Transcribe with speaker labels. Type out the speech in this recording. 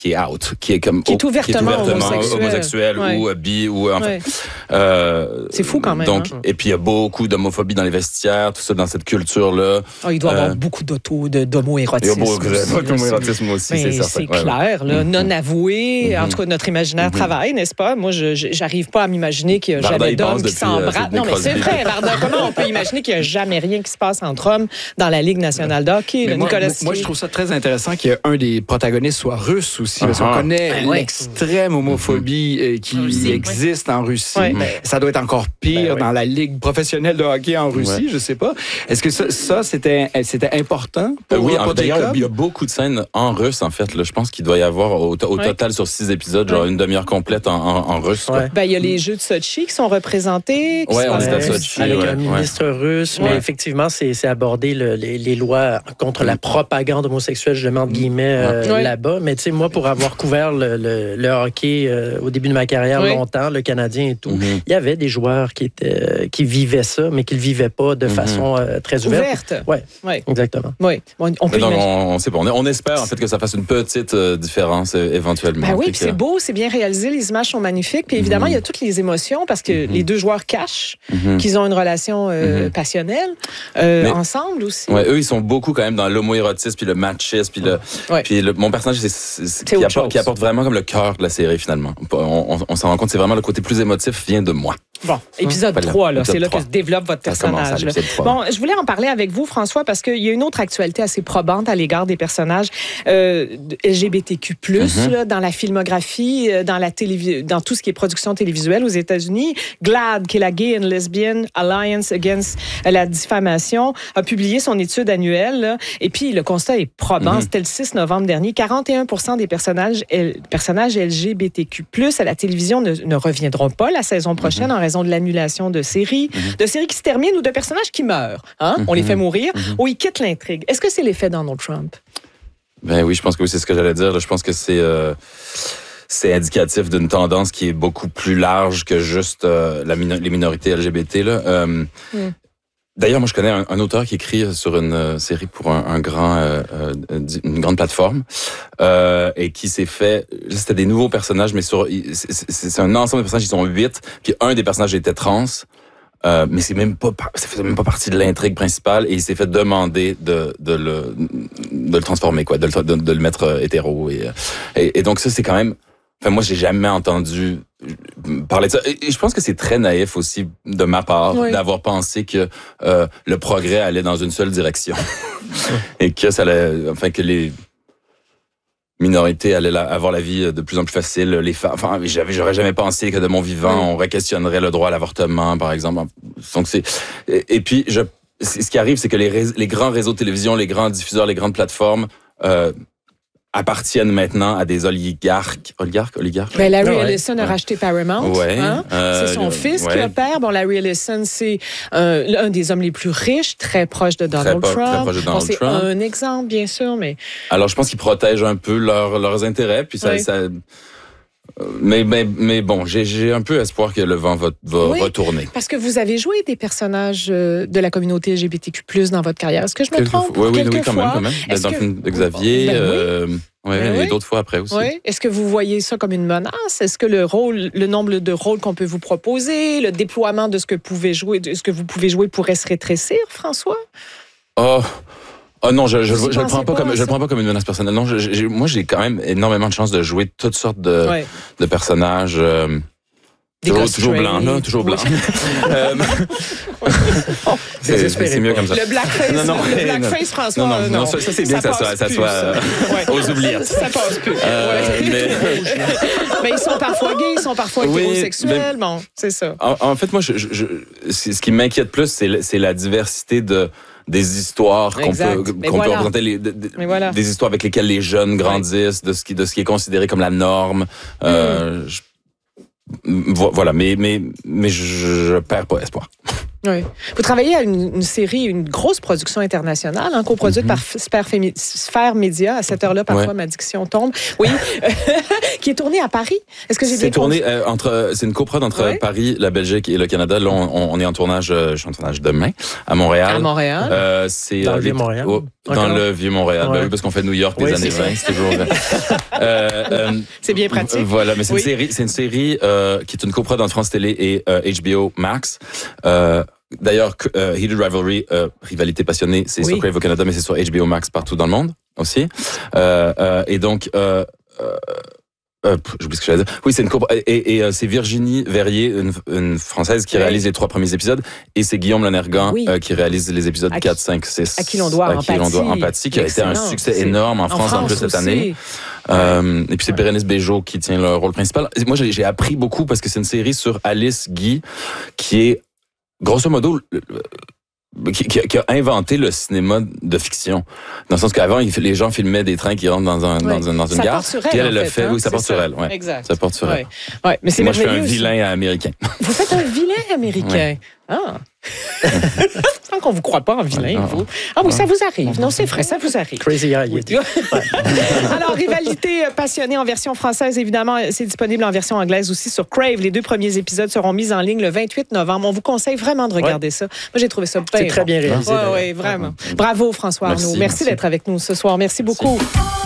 Speaker 1: qui est out, qui est
Speaker 2: ouvertement homosexuel
Speaker 1: ou bi ou en fait.
Speaker 2: C'est fou quand même.
Speaker 1: Donc, et puis il y a beaucoup d'homophobie dans les vestiaires, tout ça dans cette culture-là.
Speaker 2: Il doit y avoir beaucoup d'homo-érotisme.
Speaker 1: Il y a beaucoup d'homo-érotisme aussi, c'est certain.
Speaker 2: C'est clair, là, non avoué. En tout cas, notre imaginaire travaille, n'est-ce pas? Moi, j'arrive pas à m'imaginer qu'il n'y a jamais d'hommes qui s'embrassent. Non, mais c'est vrai, Varda. Comment on peut imaginer qu'il n'y a jamais rien qui se passe entre hommes dans la Ligue nationale de hockey?
Speaker 3: Moi, je trouve ça très intéressant qu'un des protagonistes soit russe aussi. Parce qu'on connaît l'extrême homophobie qui existe en Russie. Ça doit être encore pire dans la Ligue professionnelle de hockey en Russie, je sais pas. Est-ce que ça c'était important pour
Speaker 1: d'ailleurs, il y a beaucoup de scènes en russe, en fait. Là. Je pense qu'il doit y avoir au total sur 6 épisodes, genre une demi-heure complète en russe.
Speaker 2: Il y a les Jeux de Sochi qui sont représentés.
Speaker 1: Oui, on est à Sochi.
Speaker 4: Avec un ministre russe. Mais effectivement, c'est aborder les lois contre la propagande homosexuelle, je demande guillemets, là-bas. Mais tu sais, moi, pour avoir couvert le hockey au début de ma carrière longtemps, le Canadien et tout, il y avait des joueurs qui vivaient ça, mais qui ne le vivaient pas de façon très ouverte. Oui, exactement.
Speaker 2: Oui.
Speaker 1: On espère en fait que ça fasse une petite différence éventuellement.
Speaker 2: Ben oui, puis c'est beau, c'est bien réalisé, les images sont magnifiques. Puis évidemment, il y a toutes les émotions parce que les deux joueurs cachent qu'ils ont une relation passionnelle ensemble aussi.
Speaker 1: Oui, eux, ils sont beaucoup quand même dans l'homoérotisme puis le machisme puis mon personnage, qui apporte vraiment comme le cœur de la série finalement. On s'en rend compte, c'est vraiment le côté plus émotif vient de moi.
Speaker 2: Bon, épisode 3, là, c'est là que se développe votre personnage. Bon, je voulais en parler avec vous, François, parce qu'il y a une autre actualité assez probante à l'égard des personnages LGBTQ+, là, dans la filmographie, dans tout ce qui est production télévisuelle aux États-Unis. GLAAD, qui est la Gay and Lesbian Alliance Against la diffamation, a publié son étude annuelle. Là, et puis, le constat est probant. C'était le 6 novembre dernier. 41% des personnages LGBTQ+, à la télévision ne reviendront pas la saison prochaine en raison de l'annulation de séries qui se terminent ou de personnages qui meurent. On les fait mourir ou ils quittent l'intrigue. Est-ce que c'est l'effet Donald Trump?
Speaker 1: Ben oui, je pense que c'est ce que j'allais dire. Je pense que c'est indicatif d'une tendance qui est beaucoup plus large que juste les minorités LGBT. Là. D'ailleurs, moi, je connais un auteur qui écrit sur une série pour une grande plateforme et qui s'est fait... C'était des nouveaux personnages, mais c'est un ensemble de personnages, ils sont 8, puis un des personnages était trans, mais ça faisait même pas partie de l'intrigue principale et il s'est fait demander de le transformer, quoi, de le mettre hétéro. Et donc ça, c'est quand même... Enfin, moi, j'ai jamais entendu parler de ça. Et je pense que c'est très naïf aussi de ma part d'avoir pensé que le progrès allait dans une seule direction et que que les minorités allaient avoir la vie de plus en plus facile. Les femmes, j'aurais jamais pensé que de mon vivant, on questionnerait le droit à l'avortement, par exemple. Donc et puis ce qui arrive, c'est que les grands réseaux de télévision, les grands diffuseurs, les grandes plateformes appartiennent maintenant à des oligarques.
Speaker 2: Ben, Larry Ellison a racheté Paramount. C'est son fils qui opère. Bon, Larry Ellison, c'est un des hommes les plus riches, très proche de Donald Trump.
Speaker 1: Très proche de Donald
Speaker 2: Trump. C'est un exemple, bien sûr, mais...
Speaker 1: Alors, je pense qu'ils protègent un peu leurs intérêts, puis ça mais bon, j'ai un peu espoir que le vent va retourner.
Speaker 2: Parce que vous avez joué des personnages de la communauté LGBTQ+ dans votre carrière. Est-ce que je me trompe?
Speaker 1: Oui, quand même. Dans le film de Xavier, et d'autres fois après aussi.
Speaker 2: Oui. Est-ce que vous voyez ça comme une menace? Est-ce que le nombre de rôles qu'on peut vous proposer, le déploiement de ce que vous pouvez jouer pourrait se rétrécir, François?
Speaker 1: Non, je le prends pas comme une menace personnelle. Non, moi j'ai quand même énormément de chance de jouer toutes sortes de personnages. Toujours blanc, là, toujours blanc. C'est mieux comme ça.
Speaker 2: Le blackface, François.
Speaker 1: Non, ça c'est bien que ça soit aux oubliettes.
Speaker 2: Ça passe plus. Mais ils sont parfois gays, ils sont parfois hétérosexuels. Bon, c'est ça.
Speaker 1: En fait, moi, ce qui m'inquiète plus, c'est la diversité des histoires qu'on peut représenter, des histoires avec lesquelles les jeunes grandissent, de ce qui est considéré comme la norme. Voilà, mais je perds pas espoir.
Speaker 2: Oui. Vous travaillez à une série, une grosse production internationale, coproduite par Sphère Média. À cette heure-là, parfois, ma diction tombe. Oui. Qui est tournée à Paris. Est-ce que j'ai bien
Speaker 1: compris? C'est une coprod entre Paris, la Belgique et le Canada. Là, on est en tournage, je suis en tournage demain, à Montréal.
Speaker 2: À Montréal.
Speaker 1: C'est
Speaker 4: dans le Vieux-Montréal.
Speaker 1: Dans le Vieux-Montréal. Oui, parce qu'on fait New York des années 20. C'est toujours
Speaker 2: c'est bien pratique.
Speaker 1: Voilà, mais c'est une série qui est une coprod entre France Télé et HBO Max. D'ailleurs, Heated Rivalry, rivalité passionnée, c'est sur Crave au Canada, mais c'est sur HBO Max partout dans le monde aussi. Et donc, j'oublie ce que j'allais dire. Oui, c'est une et c'est Virginie Verrier, une Française, qui réalise les 3 premiers épisodes, et c'est Guillaume Lanergan qui réalise les épisodes 4, 5, 6.
Speaker 2: À qui l'on doit Empathie,
Speaker 1: qui a été un succès énorme en France en plus cette année. Et puis c'est Bérénice Bejo qui tient le rôle principal. Moi, j'ai appris beaucoup parce que c'est une série sur Alice Guy, qui est grosso modo qui a inventé le cinéma de fiction. Dans le sens qu'avant, les gens filmaient des trains qui rentrent dans une gare.
Speaker 2: Puis
Speaker 1: elle le fait. Oui, ça porte sur elle. Ouais.
Speaker 2: Exact.
Speaker 1: Ça porte sur elle.
Speaker 2: Ouais, mais c'est
Speaker 1: moi, je fais un vilain américain.
Speaker 2: Vous faites un vilain américain? Ah! Tant qu'on vous croit pas en vilain, vous. Ah oui, ça vous arrive. Non, c'est vrai, ça vous arrive.
Speaker 4: Crazy Eye.
Speaker 2: Alors, Rivalité passionnée en version française, évidemment, c'est disponible en version anglaise aussi sur Crave. Les 2 premiers épisodes seront mis en ligne le 28 novembre. On vous conseille vraiment de regarder ça. Moi, j'ai trouvé ça bien.
Speaker 4: C'est très bien réalisé.
Speaker 2: Oui, vraiment. Bravo, François Arnaud. Merci d'être avec nous ce soir. Merci beaucoup.